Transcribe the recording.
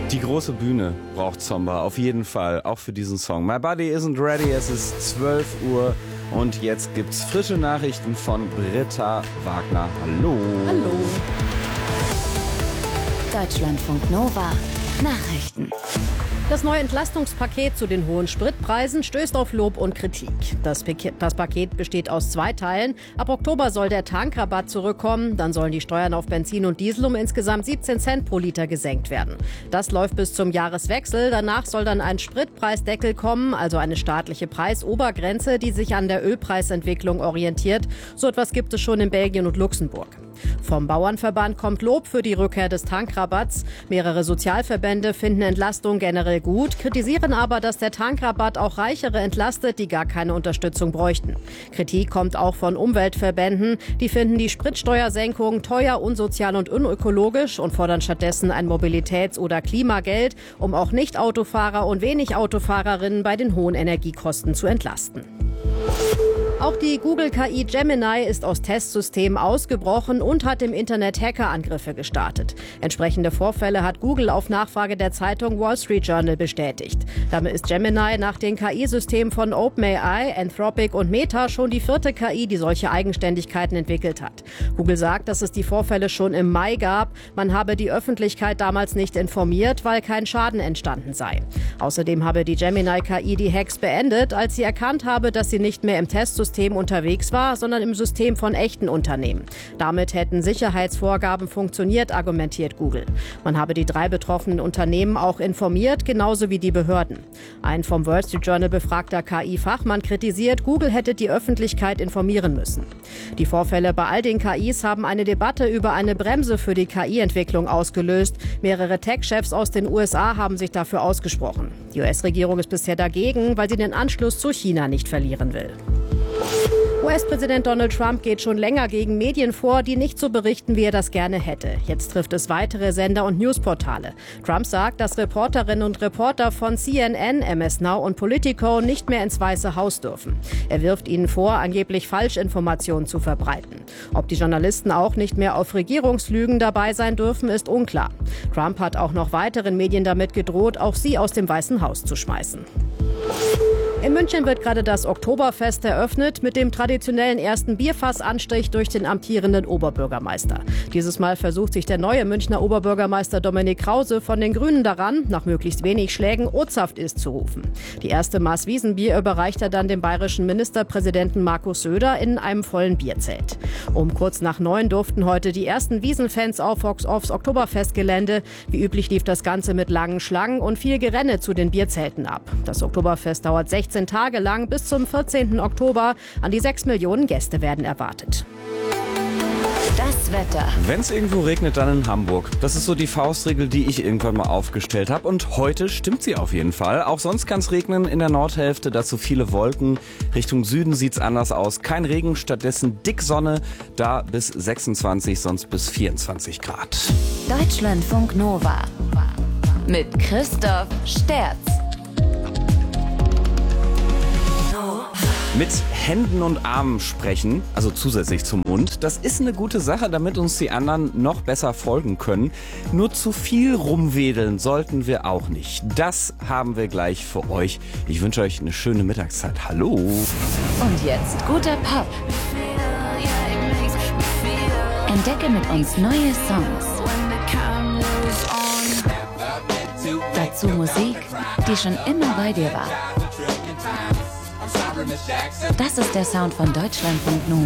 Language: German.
Die große Bühne braucht Zomba, auf jeden Fall, auch für diesen Song. My Body Isn't Ready, es ist 12 Uhr und jetzt gibt's frische Nachrichten von Britta Wagner. Hallo. Hallo. Deutschlandfunk Nova. Nachrichten. Das neue Entlastungspaket zu den hohen Spritpreisen stößt auf Lob und Kritik. Das Paket besteht aus 2 Teilen. Ab Oktober soll der Tankrabatt zurückkommen. Dann sollen die Steuern auf Benzin und Diesel um insgesamt 17 Cent pro Liter gesenkt werden. Das läuft bis zum Jahreswechsel. Danach soll dann ein Spritpreisdeckel kommen, also eine staatliche Preisobergrenze, die sich an der Ölpreisentwicklung orientiert. So etwas gibt es schon in Belgien und Luxemburg. Vom Bauernverband kommt Lob für die Rückkehr des Tankrabatts. Mehrere Sozialverbände finden Entlastung generell gut, kritisieren aber, dass der Tankrabatt auch Reichere entlastet, die gar keine Unterstützung bräuchten. Kritik kommt auch von Umweltverbänden. Die finden die Spritsteuersenkung teuer, unsozial und unökologisch und fordern stattdessen ein Mobilitäts- oder Klimageld, um auch Nicht-Autofahrer und wenig Autofahrerinnen bei den hohen Energiekosten zu entlasten. Auch die Google-KI Gemini ist aus Testsystemen ausgebrochen und hat im Internet Hackerangriffe gestartet. Entsprechende Vorfälle hat Google auf Nachfrage der Zeitung Wall Street Journal bestätigt. Damit ist Gemini nach den KI-Systemen von OpenAI, Anthropic und Meta schon die 4. KI, die solche Eigenständigkeiten entwickelt hat. Google sagt, dass es die Vorfälle schon im Mai gab. Man habe die Öffentlichkeit damals nicht informiert, weil kein Schaden entstanden sei. Außerdem habe die Gemini-KI die Hacks beendet, als sie erkannt habe, dass sie nicht mehr im Testsystem unterwegs war, sondern im System von echten Unternehmen. Damit hätten Sicherheitsvorgaben funktioniert, argumentiert Google. Man habe die 3 betroffenen Unternehmen auch informiert, genauso wie die Behörden. Ein vom Wall Street Journal befragter KI-Fachmann kritisiert, Google hätte die Öffentlichkeit informieren müssen. Die Vorfälle bei all den KIs haben eine Debatte über eine Bremse für die KI-Entwicklung ausgelöst. Mehrere Tech-Chefs aus den USA haben sich dafür ausgesprochen. Die US-Regierung ist bisher dagegen, weil sie den Anschluss zu China nicht verlieren will. US-Präsident Donald Trump geht schon länger gegen Medien vor, die nicht so berichten, wie er das gerne hätte. Jetzt trifft es weitere Sender und Newsportale. Trump sagt, dass Reporterinnen und Reporter von CNN, MS Now und Politico nicht mehr ins Weiße Haus dürfen. Er wirft ihnen vor, angeblich Falschinformationen zu verbreiten. Ob die Journalisten auch nicht mehr auf Regierungslügen dabei sein dürfen, ist unklar. Trump hat auch noch weiteren Medien damit gedroht, auch sie aus dem Weißen Haus zu schmeißen. In München wird gerade das Oktoberfest eröffnet mit dem traditionellen ersten Bierfassanstich durch den amtierenden Oberbürgermeister. Dieses Mal versucht sich der neue Münchner Oberbürgermeister Dominik Krause von den Grünen daran, nach möglichst wenig Schlägen Ozaft ist zu rufen. Die erste Maß Wiesenbier überreicht er dann dem bayerischen Ministerpräsidenten Markus Söder in einem vollen Bierzelt. Um kurz nach 9 durften heute die ersten Wiesenfans aufs Oktoberfestgelände. Wie üblich lief das Ganze mit langen Schlangen und viel Gerenne zu den Bierzelten ab. Das Oktoberfest dauert 16 Tage lang bis zum 14. Oktober. An die 6 Millionen Gäste werden erwartet. Das Wetter. Wenn es irgendwo regnet, dann in Hamburg. Das ist so die Faustregel, die ich irgendwann mal aufgestellt habe. Und heute stimmt sie auf jeden Fall. Auch sonst kann es regnen in der Nordhälfte, dazu viele Wolken. Richtung Süden sieht's anders aus. Kein Regen, stattdessen dick Sonne. Da bis 26, sonst bis 24 Grad. Deutschlandfunk Nova. Mit Christoph Sterz. Mit Händen und Armen sprechen, also zusätzlich zum Mund, das ist eine gute Sache, damit uns die anderen noch besser folgen können. Nur zu viel rumwedeln sollten wir auch nicht. Das haben wir gleich für euch. Ich wünsche euch eine schöne Mittagszeit. Hallo. Und jetzt guter Pop. Entdecke mit uns neue Songs. Dazu Musik, die schon immer bei dir war. Das ist der Sound von Deutschlandfunk Nova.